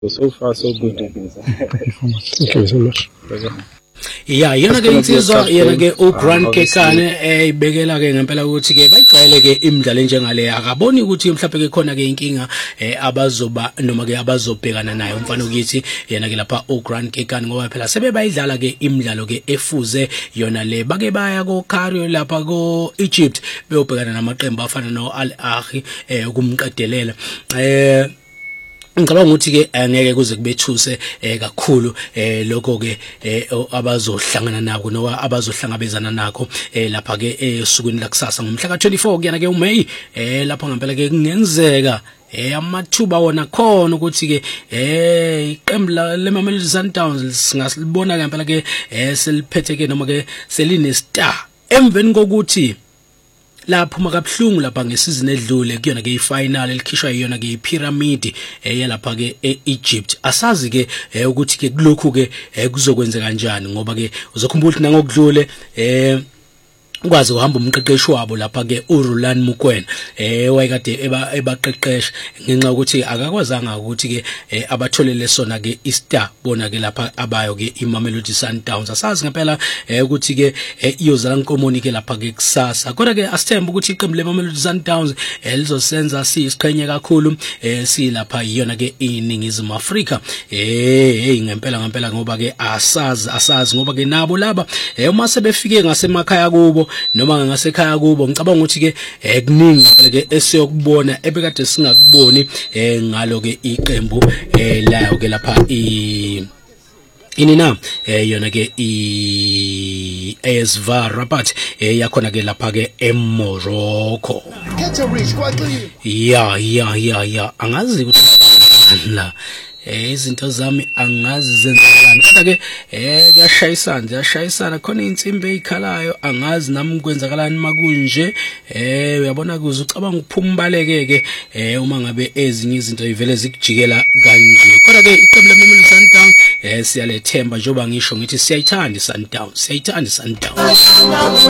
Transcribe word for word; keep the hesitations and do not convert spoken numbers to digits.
So far, so good. Thank you so much. Yeah, yena ke insizwa yena ke uGrant Kekane eyibekela ke ngempela ukuthi ke bayijwayele ke imidlalo njengale akaboni ukuthi mhlawumbe ke khona ke inkinga abazoba noma ke abazobhekana nayo umfana ukithi yena ke lapha uGrant Kekane ngoba phela sebe bayidlala ke imidlalo ke efuze yona le bake baya ko Cairo lapha ko Egypt beyobhekana namaqembu afana no Al Ahly ukumqedelela eh ngicabanga ukuthi ke angeke kuze kubethuse kakhulu lokho ke abazohlangana nako noma abazohlangabezana nako lapha ke esukwini lakusasa ngomhla ka twenty-four kuyana ke uMay lapha ngempela ke kungenzeka eh amathuba wona khona ukuthi ke eh iqembu leMamelodi Sundowns singasilibona ngempela ke seliphethe ke noma ke seline star emveni kokuthi lapho makabhlungu lapha ngesizini edlule kuyona ke ifinal elikhishwa yiyona ke iPyramid eyalapha ke eEgypt asazi ke ukuthi ke kulokhu ke kuzokwenzeka kanjani ngoba ke uzokhumbula ukuthi nangokudlule eh ukwazi uhamba umqeqeshi wabo lapha ke uRulan Mukwena eh wayekade eba ebaqeqesha ngenxa ukuthi akakwazanga ukuthi ke abatholele sona ke istar bona ke lapha abayo ke iMamelodi Sundowns asazi ngempela ukuthi ke iyozala inkomoni ke lapha ke kusasa kodwa ke asithemba ukuthi iqembu leMamelodi Sundowns lizosenza sisiqhenye kakhulu si lapha iyona ke iningizimu Afrika eh hey ngempela ngempela ngoba ke asazi asazi ngoba ke nabo laba uma sebefike ngasemakhaya kubo noma ngasekhaya kubo ngicabanga ukuthi ke ekuningi ke esiyokubona ebekade singakuboni ngalo ke iqembu layo ke lapha i inina yona ke i A S Var Rabat yakhona ke lapha ke eMorocco ya ya ya ya angazi ukuthi la eh izinto zami angazi zenzakalani kodwa ke eh kuyashayisana kuyashayisana khona insimbi ezikhalayo angazi nami kwenzakalani makunje eh uyabona kuze ucabanga ukuphuma baleke ke eh uma ngabe ezinye izinto ivele zikujikela kanje kodwa ke iqembu leMamelodi Sundowns eh siyalethemba njengoba ngisho ngithi siyayithanda iSundowns siyayithanda iSundowns